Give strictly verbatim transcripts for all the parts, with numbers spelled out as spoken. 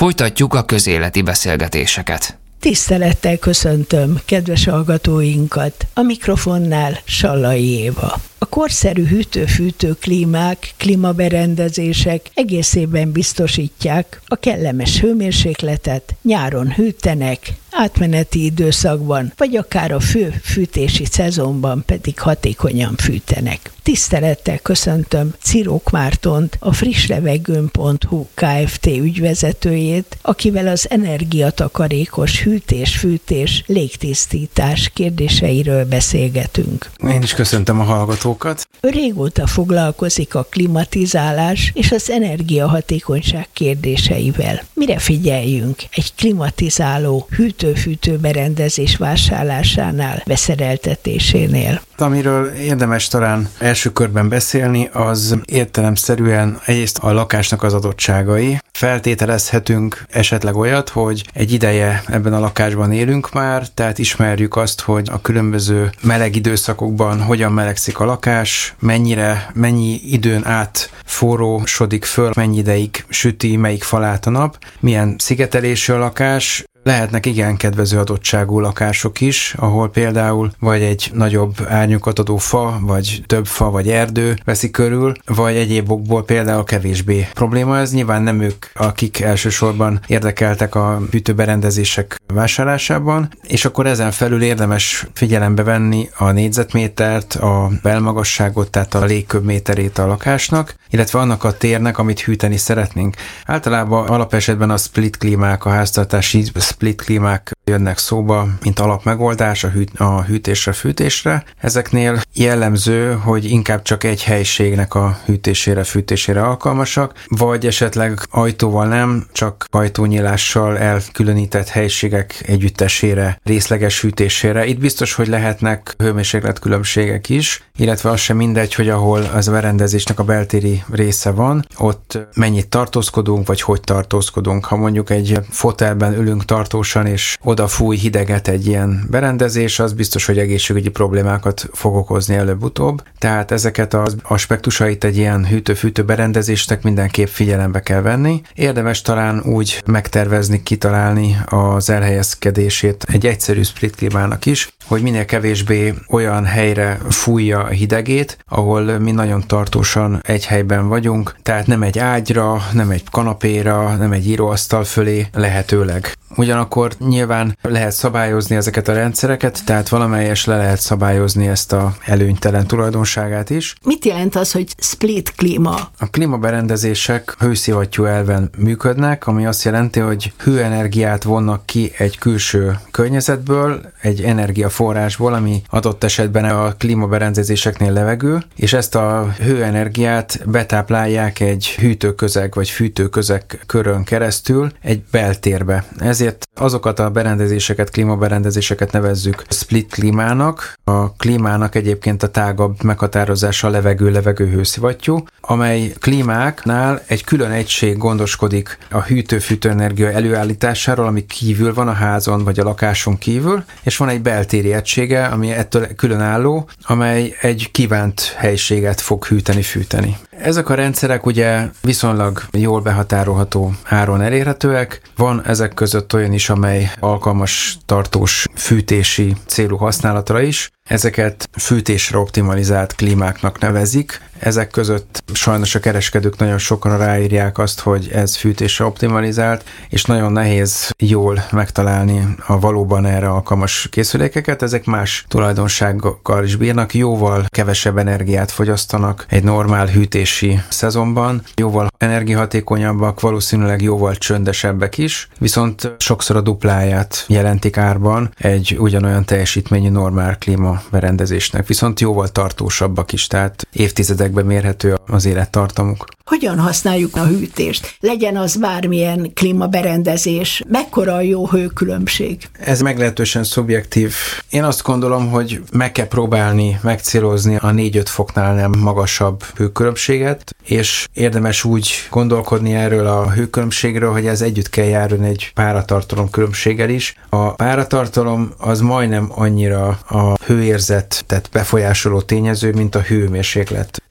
Folytatjuk a közéleti beszélgetéseket. Tisztelettel köszöntöm kedves hallgatóinkat, a mikrofonnál Sallai Éva. A korszerű hűtő-fűtő klímák, klímaberendezések egész évben biztosítják a kellemes hőmérsékletet, nyáron hűtenek, átmeneti időszakban, vagy akár a fő fűtési szezonban pedig hatékonyan fűtenek. Tisztelettel köszöntöm Cirok Mártont, a Frisslevegőn pont hu Kft. Ügyvezetőjét, akivel az energiatakarékos hűtés-fűtés, légtisztítás kérdéseiről beszélgetünk. Én is köszöntöm a hallgatókat. Ő régóta foglalkozik a klimatizálás és az energiahatékonyság kérdéseivel. Mire figyeljünk egy klimatizáló hűtő-fűtő berendezés vásárlásánál, beszereltetésénél? Amiről érdemes talán első körben beszélni, az értelemszerűen egyrészt a lakásnak az adottságai. Feltételezhetünk esetleg olyat, hogy egy ideje ebben a lakásban élünk már, tehát ismerjük azt, hogy a különböző meleg időszakokban hogyan melegszik a lakás, mennyire, mennyi időn át forrósodik föl, mennyi ideig süti, melyik falát a nap, milyen szigetelésű a lakás. Lehetnek igen kedvező adottságú lakások is, ahol például vagy egy nagyobb árnyukat adó fa, vagy több fa, vagy erdő veszi körül, vagy egyéb okból például kevésbé probléma. Ez nyilván nem ők, akik elsősorban érdekeltek a hűtőberendezések vásárlásában, és akkor ezen felül érdemes figyelembe venni a négyzetmétert, a belmagasságot, tehát a légköbméterét a lakásnak, illetve annak a térnek, amit hűteni szeretnénk. Általában alapesetben a split klímák, a háztartási split klímák jönnek szóba, mint alapmegoldás a, hűt, a hűtésre, fűtésre. Ezeknél jellemző, hogy inkább csak egy helyiségnek a hűtésére, fűtésére alkalmasak, vagy esetleg ajtóval nem, csak ajtónyílással elkülönített helyiségek együttesére, részleges hűtésére. Itt biztos, hogy lehetnek hőmérsékletkülönbségek is, illetve az sem mindegy, hogy ahol az a berendezésnek a beltéri része van, ott mennyit tartózkodunk, vagy hogy tartózkodunk. Ha mondjuk egy fotelben ülünk tartósan, és oda fúj hideget egy ilyen berendezés, az biztos, hogy egészségügyi problémákat fog okozni előbb-utóbb. Tehát ezeket az aspektusait egy ilyen hűtő-fűtő berendezésnek mindenképp figyelembe kell venni. Érdemes talán úgy megtervezni, kitalálni az elhelyezkedését egy egyszerű split klímának is, hogy minél kevésbé olyan helyre fújja a hidegét, ahol mi nagyon tartósan egy helyben vagyunk, tehát nem egy ágyra, nem egy kanapéra, nem egy íróasztal fölé lehetőleg. Ugyanakkor nyilván lehet szabályozni ezeket a rendszereket, tehát valamelyes le lehet szabályozni ezt a előnytelen tulajdonságát is. Mit jelent az, hogy split klíma? A klímaberendezések hőszivattyú elven működnek, ami azt jelenti, hogy hőenergiát vonnak ki egy külső környezetből, egy energiaforrásból, ami adott esetben a klímaberendezéseknél levegő, és ezt a hőenergiát betáplálják egy hűtőközeg vagy fűtőközeg körön keresztül egy beltérbe. Ezért azokat a berendezéseket, klímaberendezéseket nevezzük split klímának. A klímának egyébként a tágabb meghatározása a levegő-levegő hőszivattyú, amely klímáknál egy külön egység gondoskodik a hűtő-fűtő energia előállításáról, ami kívül van a házon vagy a lakáson kívül, és van egy beltéri egysége, ami ettől különálló, amely egy kívánt helyiséget fog hűteni-fűteni. Ezek a rendszerek ugye viszonylag jól behatárolható áron elérhetőek. Van ezek között olyan is, amely alkalmas tartós fűtési célú használatra is. Ezeket fűtésre optimalizált klímáknak nevezik. Ezek között sajnos a kereskedők nagyon sokan ráírják azt, hogy ez fűtésre optimalizált, és nagyon nehéz jól megtalálni a valóban erre alkalmas készülékeket. Ezek más tulajdonságokkal is bírnak, jóval kevesebb energiát fogyasztanak egy normál hűtési szezonban, jóval energiahatékonyabbak, valószínűleg jóval csöndesebbek is, viszont sokszor a dupláját jelentik árban egy ugyanolyan teljesítményű normál klímaberendezésnek, viszont jóval tartósabbak is, tehát évtizedekben mérhető az élettartamuk. Hogyan használjuk a hűtést? Legyen az bármilyen klímaberendezés, mekkora a jó hőkülönbség? Ez meglehetősen szubjektív. Én azt gondolom, hogy meg kell próbálni megcélozni a négy-öt foknál nem magasabb hőkülönbséget, és érdemes úgy gondolkodni erről a hőkülönbségről, hogy ez együtt kell járni egy páratartalom különbséggel is. A páratartalom az majdnem annyira a hőérzetet befolyásoló tényező, mint a hőmérséklet.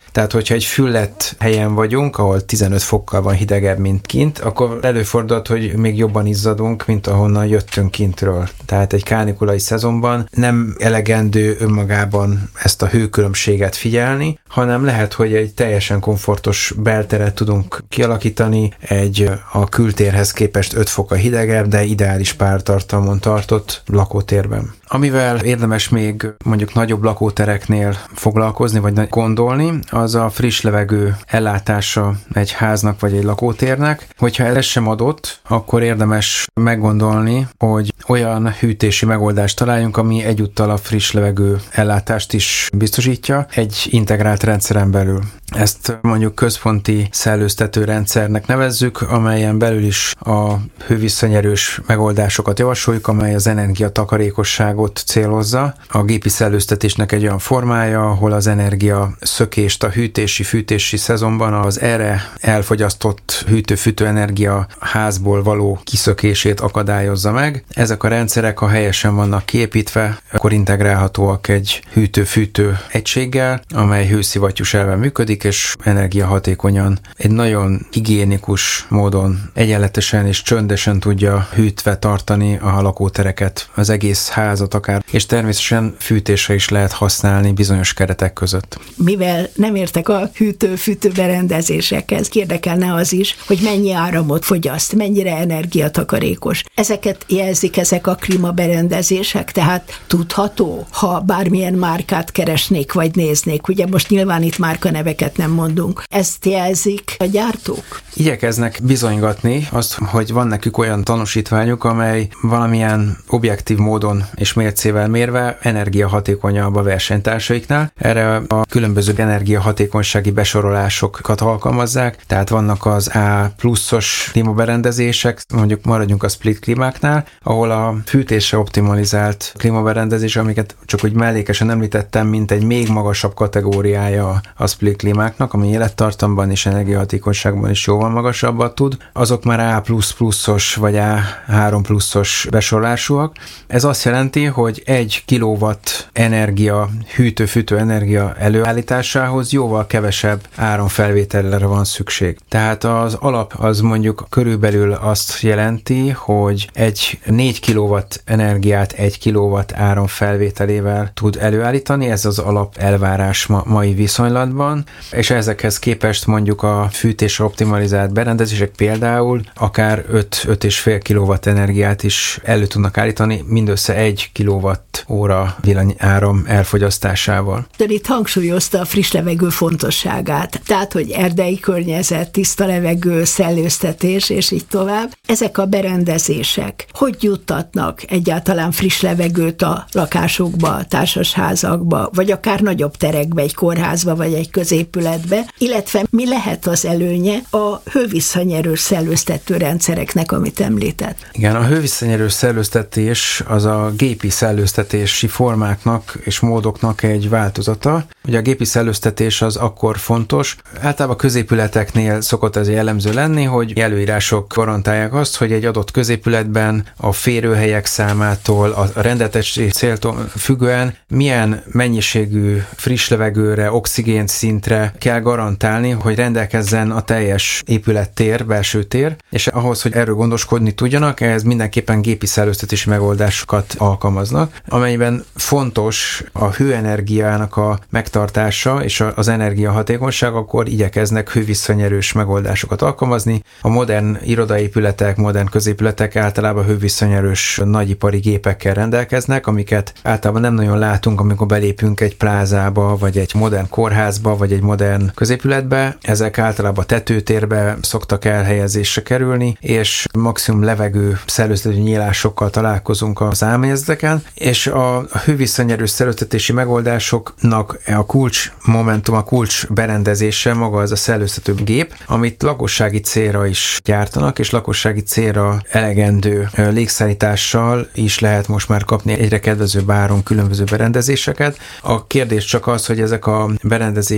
Tehát, hogyha egy füllett helyen vagyunk, ahol tizenöt fokkal van hidegebb, mint kint, akkor előfordulhat, hogy még jobban izzadunk, mint ahonnan jöttünk kintről. Tehát egy kánikulai szezonban nem elegendő önmagában ezt a hőkülönbséget figyelni, hanem lehet, hogy egy teljesen komfortos belteret tudunk kialakítani, egy a kültérhez képest öt fokkal hidegebb, de ideális pártartalmon tartott lakótérben. Amivel érdemes még mondjuk nagyobb lakótereknél foglalkozni, vagy gondolni, az a friss levegő ellátása egy háznak, vagy egy lakótérnek. Hogyha ez sem adott, akkor érdemes meggondolni, hogy olyan hűtési megoldást találjunk, ami egyúttal a friss levegő ellátást is biztosítja egy integrált rendszeren belül. Ezt mondjuk központi szellőztető rendszernek nevezzük, amelyen belül is a hővisszanyerős megoldásokat javasoljuk, amely az energiatakarékosságot célozza. A gépi szellőztetésnek egy olyan formája, ahol az energia szökést a hűtési-fűtési szezonban az erre elfogyasztott hűtő-fűtő energia házból való kiszökését akadályozza meg. Ezek a rendszerek, ha helyesen vannak kiépítve, akkor integrálhatóak egy hűtő-fűtő egységgel, amely hőszivattyús elven működik, és energiahatékonyan, egy nagyon higiénikus módon egyenletesen és csöndesen tudja hűtve tartani a lakótereket, az egész házat akár, és természetesen fűtésre is lehet használni bizonyos keretek között. Mivel nem értek a hűtő-fűtő berendezésekhez, érdekelne az is, hogy mennyi áramot fogyaszt, mennyire energiatakarékos. Ezeket jelzik ezek a klímaberendezések, tehát tudható, ha bármilyen márkát keresnék vagy néznék, ugye most nyilván itt márkaneveket nem mondunk. Ezt jelzik a gyártók? Igyekeznek bizonygatni azt, hogy van nekük olyan tanúsítványuk, amely valamilyen objektív módon és mércével mérve energiahatékonyabb a versenytársaiknál. Erre a különböző energiahatékonysági besorolásokat alkalmazzák, tehát vannak az A pluszos klímaberendezések, mondjuk maradjunk a split klímáknál, ahol a fűtésre optimalizált klímaberendezés, amiket csak úgy mellékesen említettem, mint egy még magasabb kategóriája a split klímáknak, ami élettartamban és energiahatékonyságban is jóval magasabbat tud, azok már A plusz pluszos vagy A három pluszos besorolásúak. Ez azt jelenti, hogy egy kilowatt energia, hűtő-fűtő energia előállításához jóval kevesebb áramfelvételre van szükség. Tehát az alap az mondjuk körülbelül azt jelenti, hogy egy négy kilowatt energiát egy kilowatt áramfelvételével tud előállítani, ez az alap elvárás ma, mai viszonylatban, és ezekhez képest mondjuk a fűtésre optimalizált berendezések például akár öt öt egész öt kilowatt energiát is elő tudnak állítani mindössze egy kilowatt óra villanyáram elfogyasztásával. De itt hangsúlyozta a friss levegő fontosságát, tehát, hogy erdei környezet, tiszta levegő, szellőztetés, és így tovább. Ezek a berendezések hogy juttatnak egyáltalán friss levegőt a lakásokba, a társasházakba, vagy akár nagyobb terekbe, egy kórházba, vagy egy középületbe, illetve mi lehet az előnye a hővisszanyerős szellőztető rendszereknek, amit említett? Igen, a hővisszanyerős szellőztetés az a gépi szellőztetési formáknak és módoknak egy változata. Ugye a gépi szellőztetés az akkor fontos. Általában a középületeknél szokott ez jellemző lenni, hogy előírások garantálják azt, hogy egy adott középületben a férőhelyek számától, a rendeltetési céltól függően milyen mennyiségű friss levegőre, oxigén szintre kell garantálni, hogy rendelkezzen a teljes épülettér, belső tér, és ahhoz, hogy erről gondoskodni tudjanak, ehhez mindenképpen gépi szellőztetési megoldásokat alkalmaznak, amelyben fontos a hőenergiának a megtartása és az energiahatékonyság, akkor igyekeznek hővisszanyerős megoldásokat alkalmazni. A modern irodaépületek, modern középületek általában hővisszanyerős nagyipari gépekkel rendelkeznek, amiket általában nem nagyon látunk, amikor belépünk egy plázába, vagy egy modern kórházba, vagy egy modern középületbe. Ezek általában tetőtérbe szoktak elhelyezésre kerülni, és maximum levegő szellőztető nyílásokkal találkozunk az álmélyezeteken, és a hővisszanyerős szellőztetési megoldásoknak a kulcs momentum, a kulcs berendezése maga az a szellőztető gép, amit lakossági célra is gyártanak, és lakossági célra elegendő légszállítással is lehet most már kapni egyre kedvezőbb áron különböző berendezéseket. A kérdés csak az, hogy ezek a berendezések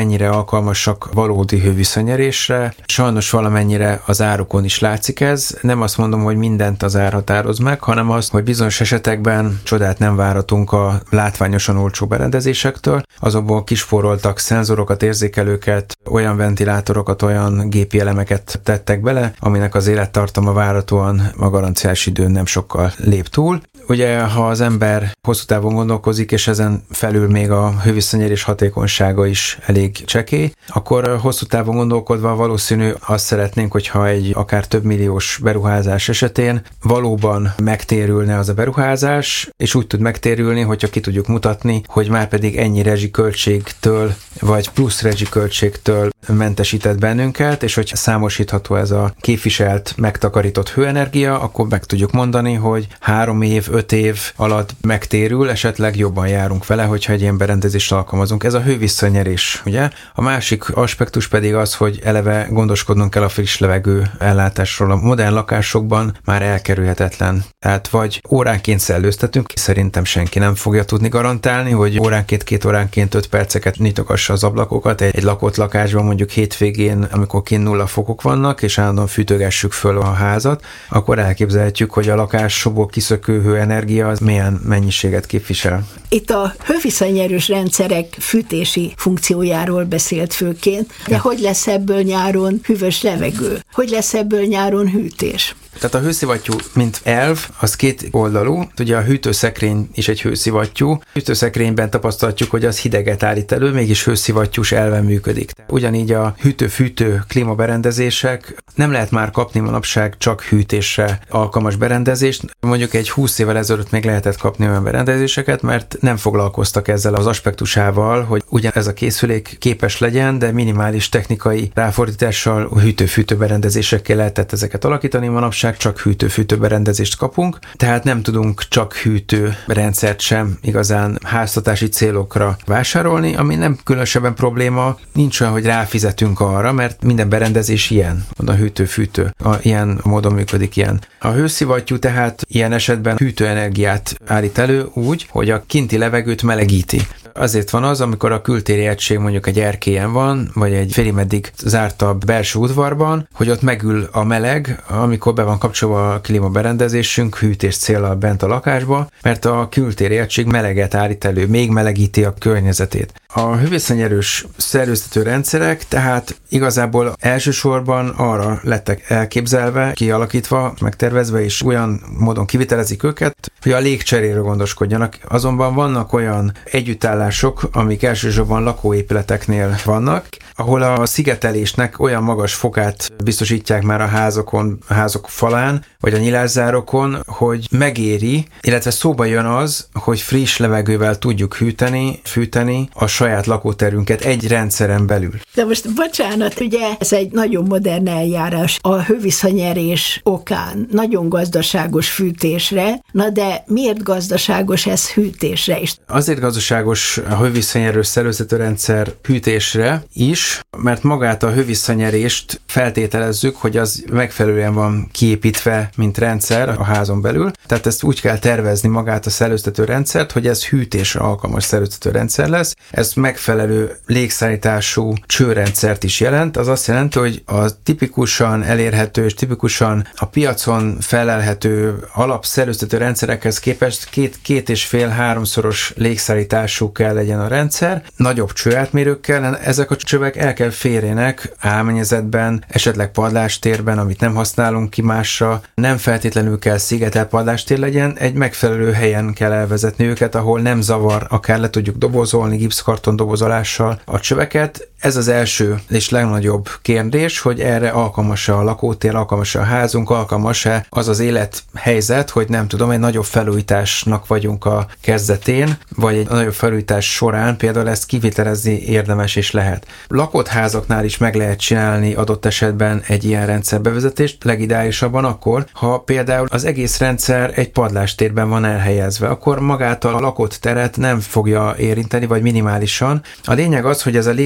mennyire alkalmasak valódi hőviszonyerésre. Sajnos valamennyire az árukon is látszik ez. Nem azt mondom, hogy mindent az ár határoz meg, hanem azt, hogy bizonyos esetekben csodát nem várhatunk a látványosan olcsó berendezésektől. Azokból kispóroltak szenzorokat, érzékelőket, olyan ventilátorokat, olyan gépi elemeket tettek bele, aminek az élettartama várhatóan a garanciás időn nem sokkal lép túl. Ugye, ha az ember hosszú távon gondolkozik, és ezen felül még a hőviszonyerés hatékonysága is elég csekély, akkor hosszú távon gondolkodva valószínű azt szeretnénk, hogyha egy akár több milliós beruházás esetén valóban megtérülne az a beruházás, és úgy tud megtérülni, hogyha ki tudjuk mutatni, hogy már pedig ennyi rezsiköltségtől, vagy plusz rezsiköltségtől mentesített bennünket, és hogy számosítható ez a képviselt, megtakarított hőenergia, akkor meg tudjuk mondani, hogy három év, öt év alatt megtérül, esetleg jobban járunk vele, hogyha egy ilyen berendezést alkalmazunk. Ez a hővisszanyerés, ugye? A másik aspektus pedig az, hogy eleve gondoskodnunk kell a friss levegő ellátásról. A modern lakásokban már elkerülhetetlen. Tehát vagy óránként szellőztetünk, szerintem senki nem fogja tudni garantálni, hogy óránként, két óránként öt perceket nyitogassa az ablakokat egy, egy lakott lakásban, mondjuk hétvégén, amikor kint nulla fokok vannak, és állandóan fűtögessük föl a házat, akkor elképzelhetjük, hogy a lakásból kiszökő hőenergia az milyen mennyiséget képvisel. Itt a hőviszonyerős rendszerek fűtési funkciójáról beszélt főként, de hogy lesz ebből nyáron hűvös levegő? Hogy lesz ebből nyáron hűtés? Tehát a hőszivattyú, mint elv, az két oldalú. Ugye a hűtőszekrény is egy hőszivattyú. A hűtőszekrényben tapasztalhatjuk, hogy az hideget állít elő, mégis hőszivattyús elven működik. Ugyanígy a hűtő-fűtő klímaberendezések nem lehet már kapni manapság csak hűtésre alkalmas berendezést. Mondjuk egy húsz évvel ezelőtt még lehetett kapni olyan berendezéseket, mert nem foglalkoztak ezzel az aspektusával, hogy ugyan ez a készülék képes legyen, de minimális technikai ráfordítással hűtő-fűtő berendezésekkel lehetett ezeket alakítani. Manapság csak hűtő-fűtő berendezést kapunk, tehát nem tudunk csak hűtő rendszert sem igazán háztartási célokra vásárolni, ami nem különösebben probléma, nincs olyan, hogy ráfizetünk arra, mert minden berendezés ilyen, a hűtő-fűtő, a, ilyen módon működik ilyen. A hőszivattyú tehát ilyen esetben hűtőenergiát állít elő úgy, hogy a kinti levegőt melegíti. Azért van az, amikor a kültéri egység mondjuk egy erkélyen van, vagy egy félig meddig zártabb belső udvarban, hogy ott megül a meleg, amikor be van kapcsolva a klímaberendezésünk hűtés céllal bent a lakásba, mert a kültéri egység meleget állít elő, még melegíti a környezetét. A hőviszonyerős szerőztető rendszerek tehát igazából elsősorban arra lettek elképzelve, kialakítva, megtervezve, és olyan módon kivitelezik őket, hogy a légcseréről gondoskodjanak. Azonban vannak olyan együttállások, amik elsősorban lakóépületeknél vannak, ahol a szigetelésnek olyan magas fokát biztosítják már a házokon, a házok falán, vagy a nyilászárokon, hogy megéri, illetve szóba jön az, hogy friss levegővel tudjuk hűteni, fűteni a saját lakóterünket egy rendszeren belül. De most bocsánat, ugye ez egy nagyon modern eljárás a hőviszonyerés okán, nagyon gazdaságos fűtésre, na de miért gazdaságos ez hűtésre is? Azért gazdaságos a hőviszonyerős szellőztető rendszer hűtésre is, mert magát a hővisszanyerést feltételezzük, hogy az megfelelően van kiépítve, mint rendszer a házon belül. Tehát ezt úgy kell tervezni magát a szellőztető rendszert, hogy ez hűtésre alkalmas szellőztető rendszer lesz. Ez megfelelő légszállítású csőrendszert is jelent. Az azt jelenti, hogy a tipikusan elérhető és tipikusan a piacon felelhető alapszellőztető rendszerekhez képest két, két és fél háromszoros légszállítású kell legyen a rendszer. Nagyobb csőátmérőkkel, ezek a csövek el kell férjenek álmennyezetben, esetleg padlástérben, amit nem használunk ki másra, nem feltétlenül kell szigetelt padlástér legyen, egy megfelelő helyen kell elvezetni őket, ahol nem zavar, akár le tudjuk dobozolni gipszkarton dobozolással a csöveket. Ez az első és legnagyobb kérdés, hogy erre alkalmas-e a lakótér, alkalmas-e a házunk, alkalmas-e az az élethelyzet, hogy nem tudom, egy nagyobb felújításnak vagyunk a kezdetén, vagy egy nagyobb felújítás során például ezt kivitelezni érdemes és lehet. Lakott házaknál is meg lehet csinálni adott esetben egy ilyen rendszerbevezetést, legideálisabban akkor, ha például az egész rendszer egy padlástérben van elhelyezve, akkor magát a lakott teret nem fogja érinteni, vagy minimálisan. A lényeg az, hogy ez a légszállítás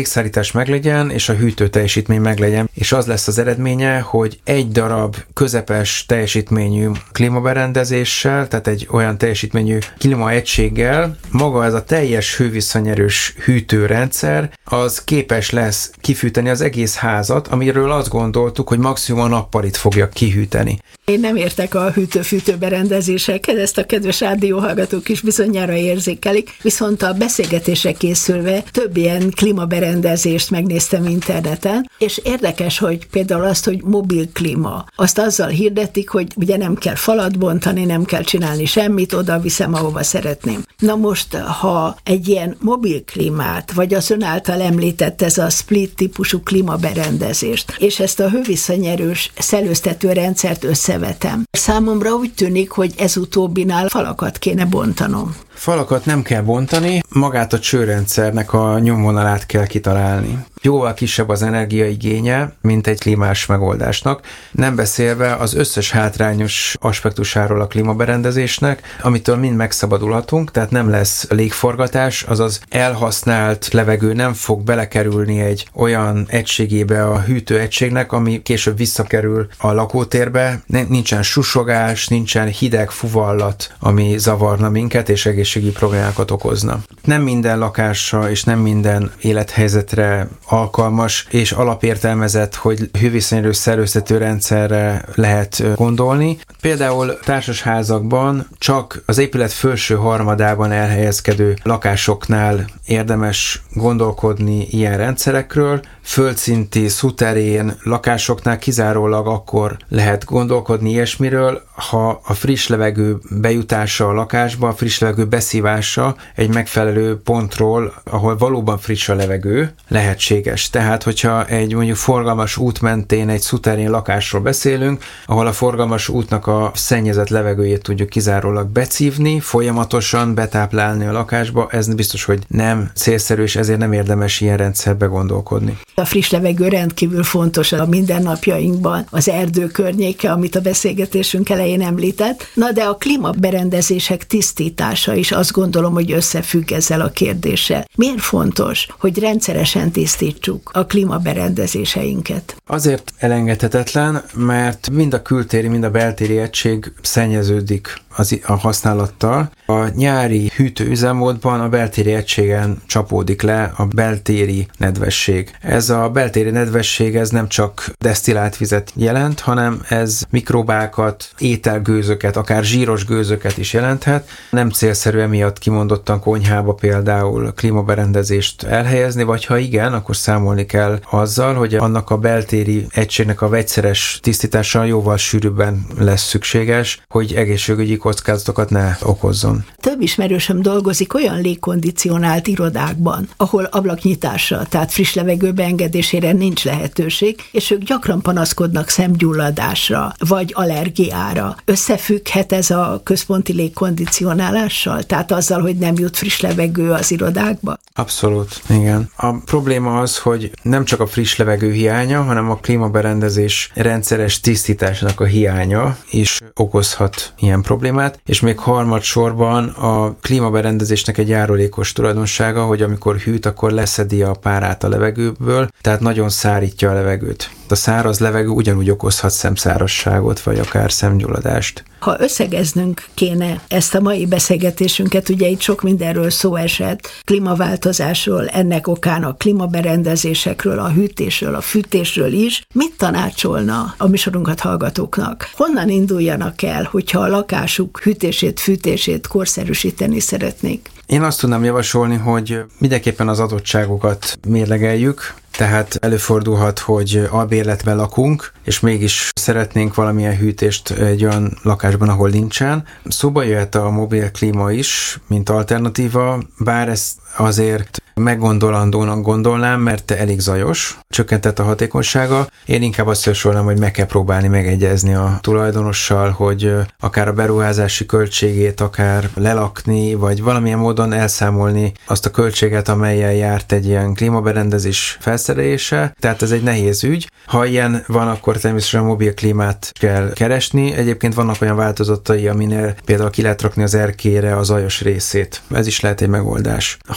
kapacitás meglegyen, és a hűtő teljesítmény meglegyen, és az lesz az eredménye, hogy egy darab közepes teljesítményű klímaberendezéssel, tehát egy olyan teljesítményű klímaegységgel maga ez a teljes hőviszonyerős hűtőrendszer, az képes lesz kifűteni az egész házat, amiről azt gondoltuk, hogy maximum a nappalit fogja kihűteni. Én nem értek a hűtő-fűtő berendezésekhez, ezt a kedves rádióhallgatók is bizonyára érzékelik, viszont a beszélgetésre készülve több ilyen klímaberendezést megnéztem interneten, és érdekes, hogy például azt, hogy mobil klíma, azt azzal hirdetik, hogy ugye nem kell falat bontani, nem kell csinálni semmit, oda viszem, ahova szeretném. Na most, ha egy ilyen mobil klímát, vagy az ön által említett ez a split típusú klímaberendezést, és ezt a hőviszonyerős szellőztető rendszert összevetem. Számomra úgy tűnik, hogy ez utóbbinál falakat kéne bontanom. Falakat nem kell bontani, magát a csőrendszernek a nyomvonalát kell kitalálni. Jóval kisebb az energiaigénye, mint egy klímás megoldásnak, nem beszélve az összes hátrányos aspektusáról a klímaberendezésnek, amitől mind megszabadulhatunk, tehát nem lesz légforgatás, azaz elhasznált levegő nem fog belekerülni egy olyan egységébe a hűtőegységnek, ami később visszakerül a lakótérbe, nincsen susogás, nincsen hideg fuvallat, ami zavarna minket, és egészségügyi problémákat okozna. Nem minden lakásra és nem minden élethelyzetre alkalmas és alapértelmezett, hogy hőviszonyerős szellőztető rendszerre lehet gondolni. Például társasházakban csak az épület felső harmadában elhelyezkedő lakásoknál érdemes gondolkodni ilyen rendszerekről, földszinti, szuterén lakásoknál kizárólag akkor lehet gondolkodni ilyesmiről, ha a friss levegő bejutása a lakásba, a friss levegő beszívása egy megfelelő pontról, ahol valóban friss a levegő, lehetséges. Tehát, hogyha egy mondjuk forgalmas út mentén egy szuterén lakásról beszélünk, ahol a forgalmas útnak a szennyezett levegőjét tudjuk kizárólag becívni, folyamatosan betáplálni a lakásba, ez biztos, hogy nem célszerű, és ezért nem érdemes ilyen rendszerbe gondolkodni. A friss levegő rendkívül fontos a mindennapjainkban, az erdő környéke, amit a beszélgetésünk elején említett. Na de a klímaberendezések tisztítása is azt gondolom, hogy összefügg ezzel a kérdéssel. Miért fontos, hogy rendszeresen tisztítsuk a klímaberendezéseinket? Azért elengedhetetlen, mert mind a kültéri, mind a beltéri egység szennyeződik az, a használattal. A nyári hűtőüzemmódban a beltéri egységen csapódik le a beltéri nedvesség. Ez a beltéri nedvesség ez nem csak desztillált vizet jelent, hanem ez mikrobákat, ételgőzöket, akár zsíros gőzöket is jelenthet. Nem célszerű emiatt kimondottan konyhába például klímaberendezést elhelyezni, vagy ha igen, akkor számolni kell azzal, hogy annak a beltéri egységnek a vegyszeres tisztítása jóval sűrűbben lesz szükséges, hogy egészségügyi kockázatokat ne okozzon. Több ismerősöm dolgozik olyan légkondicionált irodákban, ahol ablaknyitásra, tehát friss levegő beengedésére nincs lehetőség, és ők gyakran panaszkodnak szemgyulladásra, vagy allergiára. Összefügghet ez a központi légkondicionálással? Tehát azzal, hogy nem jut friss levegő az irodákba? Abszolút, igen. A probléma az, hogy nem csak a friss levegő hiánya, hanem a klímaberendezés rendszeres tisztításnak a hiánya is okozhat ilyen problémát, és még harmadsorban a klímaberendezésnek egy járulékos tulajdonsága, hogy amikor hűt, akkor leszedi a párát a levegőből, tehát nagyon szárítja a levegőt. A száraz levegő ugyanúgy okozhat szemszárazságot, vagy akár szemgyulladást. Ha összegeznünk kéne ezt a mai beszélgetésünket, ugye itt sok mindenről szó esett, klímaváltozásról, ennek okán a klímaberendezésekről, a hűtésről, a fűtésről is, mit tanácsolna a műsorunkat hallgatóknak? Honnan induljanak el, hogyha a lakásuk hűtését, fűtését korszerűsíteni szeretnék? Én azt tudnám javasolni, hogy mindenképpen az adottságokat mérlegeljük, tehát előfordulhat, hogy albérletben lakunk, és mégis szeretnénk valamilyen hűtést egy olyan lakásban, ahol nincsen. Szóba jöhet a mobil klíma is, mint alternatíva, bár ezt azért meggondolandónak gondolnám, mert elég zajos, csökkentett a hatékonysága. Én inkább azt javasolnám, hogy meg kell próbálni megegyezni a tulajdonossal, hogy akár a beruházási költségét, akár lelakni, vagy valamilyen módon elszámolni azt a költséget, amellyel járt egy ilyen klímaberendezés felszerelése. Tehát ez egy nehéz ügy. Ha ilyen van, akkor természetesen a mobil klímát kell keresni. Egyébként vannak olyan változatai, aminél például ki lehet rakni az erkélyre a zajos részét. Ez is lehet egy megoldás. Ha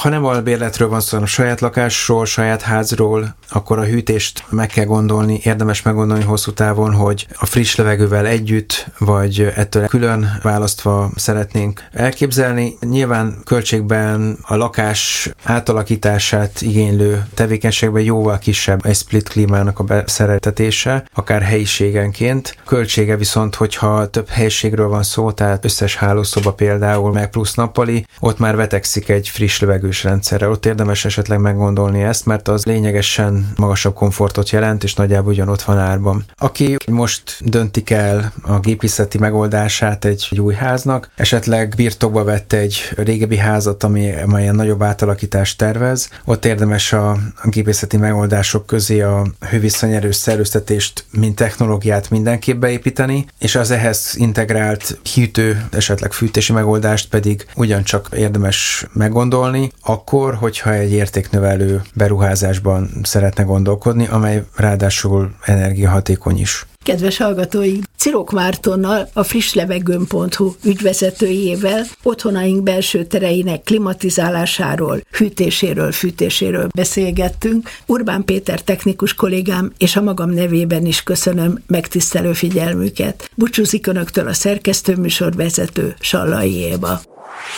Ha nem albérletről van szó, hanem saját lakásról, saját házról, akkor a hűtést meg kell gondolni, érdemes meggondolni hosszú távon, hogy a friss levegővel együtt, vagy ettől külön választva szeretnénk elképzelni. Nyilván költségben a lakás átalakítását igénylő tevékenységben jóval kisebb egy split klímának a beszereltetése, akár helyiségenként. Költsége viszont, hogyha több helyiségről van szó, tehát összes hálószoba például, meg plusz nappali, ott már vetekszik egy friss levegős rendszerre. Ott érdemes esetleg meggondolni ezt, mert az lényegesen magasabb komfortot jelent, és nagyjából ugyanott van árban. Aki most döntik el a gépészeti megoldását egy új háznak, esetleg birtokba vett egy régebbi házat, ami amelyen nagyobb átalakítást tervez, ott érdemes a, a gépészeti megoldások közé a hővisszanyerős szellőztetést, mint technológiát mindenképp beépíteni, és az ehhez integrált hűtő, esetleg fűtési megoldást pedig ugyancsak érdemes meggondolni, akkor, hogyha egy értéknövelő beruházásban szeretne gondolkodni, amely ráadásul energiahatékony is. Kedves hallgatóink, Cirok Mártonnal, a Frisslevegőn pont hu ügyvezetőjével otthonaink belső tereinek klimatizálásáról, hűtéséről, fűtéséről beszélgettünk. Urbán Péter technikus kollégám és a magam nevében is köszönöm megtisztelő figyelmüket. Búcsúzik önöktől a szerkesztőműsorvezető Sallai Éva.